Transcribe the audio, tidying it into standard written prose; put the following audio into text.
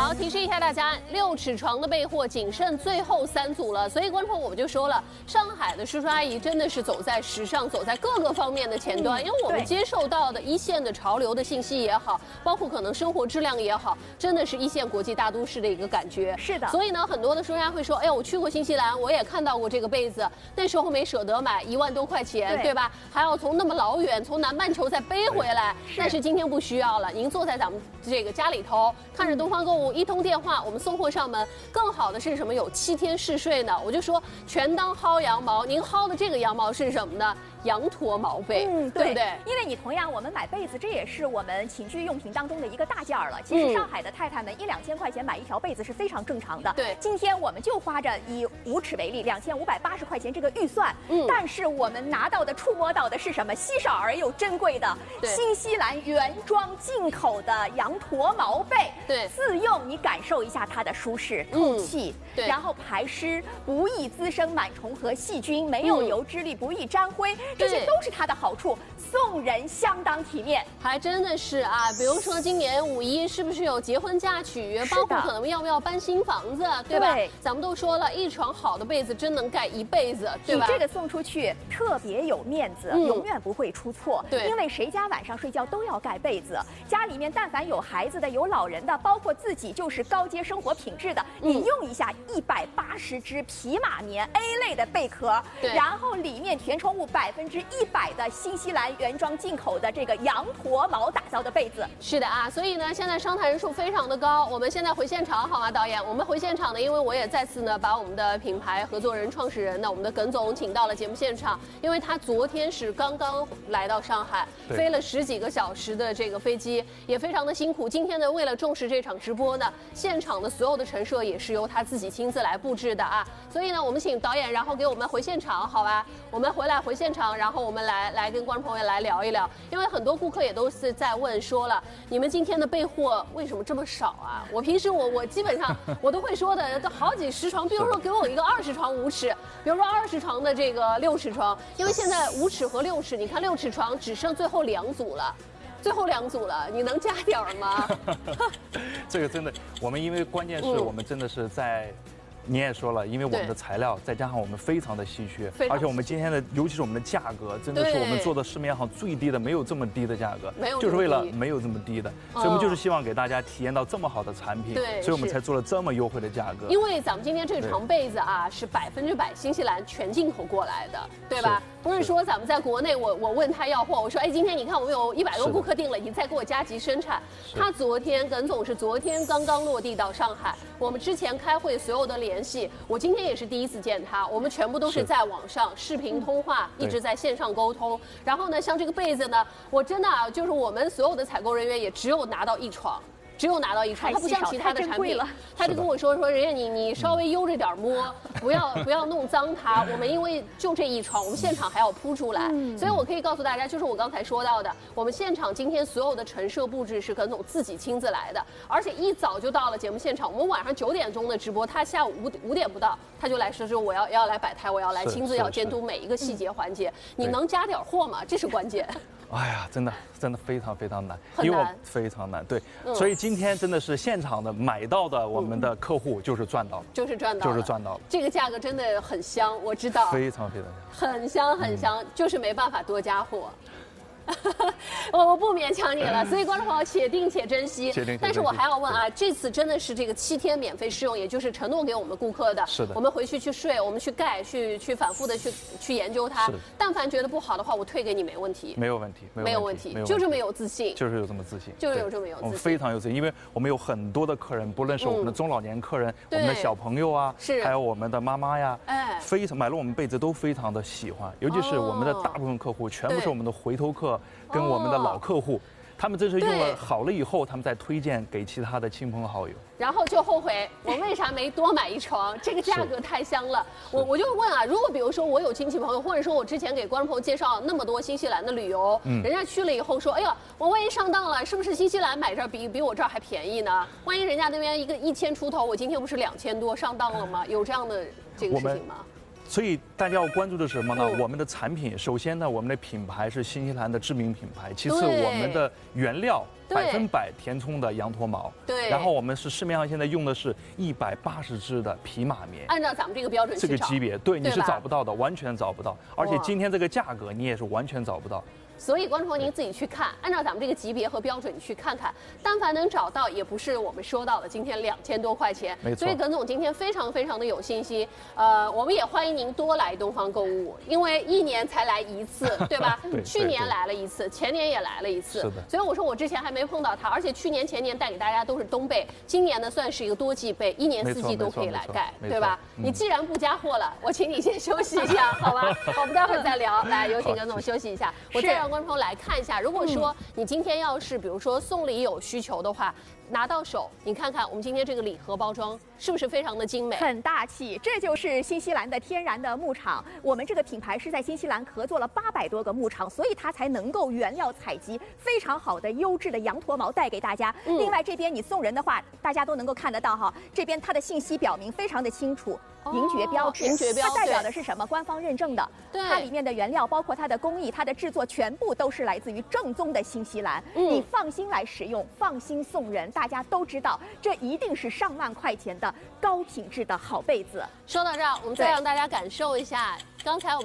好，提示一下大家，6尺床的备货仅剩最后3组了。所以观众我们就说了，上海的叔叔阿姨真的是走在时尚，走在各个方面的前端。因为我们接受到的一线的潮流的信息也好，包括可能生活质量也好，真的是一线国际大都市的一个感觉。 是的。 所以呢，很多的叔叔阿姨会说，哎呀，我去过新西兰，我也看到过这个被子，那时候没舍得买，1万多块钱，对吧？还要从那么老远，从南半球再背回来，但是今天不需要了。您坐在咱们这个家里头，看着东方购物，一通电话，我们送货上门。更好的是什么？有7天试睡呢。我就说全当薅羊毛，您薅的这个羊毛是什么呢？羊驼毛被，对不对？ 因为你同样，我们买被子，这也是我们寝具用品当中的一个大件儿了。其实上海的太太们1、2千块钱买一条被子是非常正常的。 对， 今天我们就花着以5尺为例，2580块钱这个预算，但是我们拿到的、触摸到的是什么？稀少而又珍贵的新西兰原装进口的羊驼毛被。 对， 自用你感受一下它的舒适、透气，然后排湿，不易滋生螨虫和细菌，没有油脂粒，不易沾灰。这些都是它的好处，送人相当体面， 还真的是啊。比如说今年5一是不是有结婚嫁娶，包括可能要不要搬新房子，对吧？咱们都说了，一床好的被子真能盖一辈子，对吧？ 你这个送出去特别有面子，永远不会出错。 对， 因为谁家晚上睡觉都要盖被子，家里面但凡有孩子的、有老人的，包括自己就是高阶生活品质的，你用一下180只匹马棉 A 类的贝壳，然后里面填充物100%的新西兰原装进口的这个羊驼毛打造的被子。 是的啊，所以呢，现在商谈人数非常的高。我们现在回现场好吗，导演？我们回现场呢，因为我也再次呢把我们的品牌合作人、创始人呢，我们的耿总请到了节目现场，因为他昨天是刚刚来到上海，飞了10几个小时的这个飞机，也非常的辛苦。今天呢，为了重视这场直播呢，现场的所有的陈设也是由他自己亲自来布置的啊。所以呢，我们请导演，然后给我们回现场，好吧？我们回现场，然后我们来跟观众朋友来聊一聊，因为很多顾客也都是在问说了，你们今天的备货为什么这么少啊？我平时我基本上我都会说的，都好几十床，比如说给我一个20床5尺，比如说20床的这个6尺床，因为现在5尺和6尺，你看6尺床只剩最后2组了。最后2组了，你能加点儿吗？ 这个真的，我们因为关键是我们真的是在。你也说了，因为我们的材料再加上我们非常的稀缺，而且我们今天的，尤其是我们的价格，真的是我们做的市面上最低的，没有这么低的价格，就是为了没有这么低的，所以我们就是希望给大家体验到这么好的产品，所以我们才做了这么优惠的价格。 因为咱们今天这床被子啊，是100%新西兰全进口过来的，对吧？不是说咱们在国内，我问他要货，我说，哎，今天你看我们有100多顾客订了，你再给我加急生产。他耿总是昨天刚刚落地到上海，我们之前开会所有的联系，我今天也是第一次见他，我们全部都是在网上视频通话，一直在线上沟通。然后呢，像这个被子呢，我真的啊，就是我们所有的采购人员也只有拿到1床。它不像其他的产品，他就跟我说人家你稍微悠着点摸，不要弄脏它。我们因为就这1床，我们现场还要铺出来，所以我可以告诉大家，就是我刚才说到的，我们现场今天所有的陈设布置是耿总自己亲自来的，而且一早就到了节目现场。我们晚上9点钟的直播，他下午5点不到，他就来说我要来摆摊，我要来亲自要监督每一个细节环节。你能加点货吗？这是关键。 哎呀，真的非常难，因为非常难，对，所以今天真的是现场的买到的我们的客户就是赚到了，就是赚到了， 这个价格真的很香，我知道， 非常香，很香，就是没办法多加货。我不勉强你了，所以观众朋友且听且珍惜。但是我还要问啊，这次真的是这个7天免费试用，也就是承诺给我们顾客的。 是的。 我们回去去睡，我们去盖，去反复的去研究它。但凡觉得不好的话，我退给你没问题。 没有问题， 就这么有自信。 就是有这么自信。 就是有这么有自信。 我们非常有自信，因为我们有很多的客人，不论是我们的中老年客人，我们的小朋友啊，还有我们的妈妈呀，非常买了我们被子都非常的喜欢，尤其是我们的大部分客户全部是我们的回头客，跟我们的老客户，他们这是用了好了以后，他们再推荐给其他的亲朋好友， 然后就后悔我为啥没多买1床，这个价格太香了。我就问啊，如果比如说我有亲戚朋友，或者说我之前给观众朋友介绍那么多新西兰的旅游，人家去了以后说，哎呀，我万一上当了，是不是新西兰买这儿比我这儿还便宜呢？万一人家那边一个1000出头，我今天不是2000多，上当了吗？有这样的这个事情吗？ 所以大家要关注的是什么呢？我们的产品，首先呢，我们的品牌是新西兰的知名品牌，其次我们的原料100%填充的羊驼毛， 对， 然后我们是市面上现在用的是180支的匹马棉， 按照咱们这个标准这个级别，对，你是找不到的，完全找不到，而且今天这个价格你也是完全找不到。 所以观众朋友您自己去看，按照咱们这个级别和标准你去看看，但凡能找到，也不是我们说到的今天2000多块钱。 没错。 所以耿总今天非常的有信心。我们也欢迎您多来东方购物，因为1年才来一次，对吧？ 对。 去年来了一次，前年也来了一次。 是的。 所以我说我之前还没碰到他，而且去年前年带给大家都是冬被，今年呢算是一个多季被，1年4季都可以来盖，对吧？你既然不加货了，我请你先休息一下，好吧？我们待会儿再聊。来，有请耿总休息一下，我再让观众朋友来看一下。如果说你今天要是比如说送礼有需求的话，拿到手，你看看我们今天这个礼盒包装是不是非常的精美， 很大气？这就是新西兰的天然的牧场。我们这个品牌是在新西兰合作了800多个牧场，所以它才能够原料采集非常好的优质的羊驼毛带给大家。另外这边你送人的话，大家都能够看得到哈，这边它的信息表明非常的清楚。银爵标志，它代表的是什么？官方认证的。它里面的原料，包括它的工艺、它的制作，全部都是来自于正宗的新西兰。你放心来使用，放心送人。大家都知道，这一定是上万块钱的高品质的好被子。 说到这儿，我们再让大家感受一下刚才我们。